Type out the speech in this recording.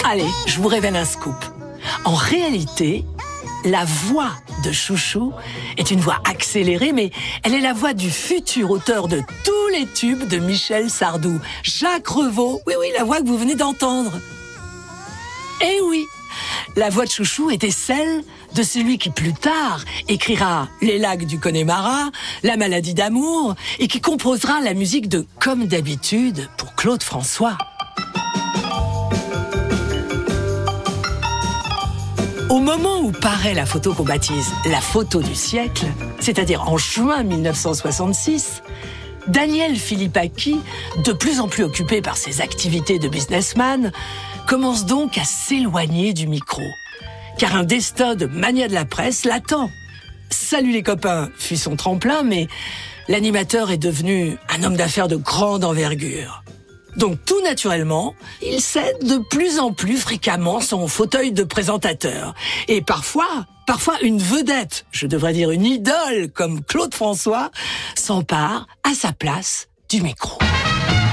Allez, je vous révèle un scoop. En réalité, la voix de Chouchou est une voix accélérée, mais elle est la voix du futur auteur de tous les tubes de Michel Sardou, Jacques Revaux. Oui, la voix que vous venez d'entendre. Eh oui, la voix de Chouchou était celle de celui qui plus tard écrira Les lacs du Connemara, La maladie d'amour, et qui composera la musique de Comme d'habitude pour Claude François. Au moment où paraît la photo qu'on baptise la photo du siècle, c'est-à-dire en juin 1966, Daniel Philippaki, de plus en plus occupé par ses activités de businessman, commence donc à s'éloigner du micro. Car un destin de mania de la presse l'attend. Salut les copains fut son tremplin, mais l'animateur est devenu un homme d'affaires de grande envergure. Donc tout naturellement, il cède de plus en plus fréquemment son fauteuil de présentateur. Et parfois une vedette, je devrais dire une idole comme Claude François, s'empare à sa place du micro.